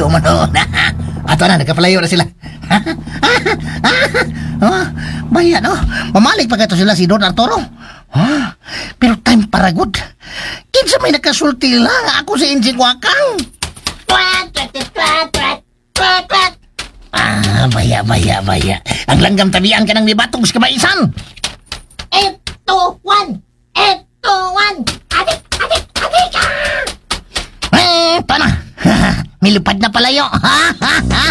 palayo man o. Ato na, nagkapalayo na sila. Oh, baya no, mamalig pa kato sila si Don Arturo. Pero time para good. Kinsa may nakasulti lang ako si Injing Wakang. Baya. Ang langgam tabian ka ng mibatong sa kabaisan. Eto, one! Adik ka! Ito na. Milipad na palayo.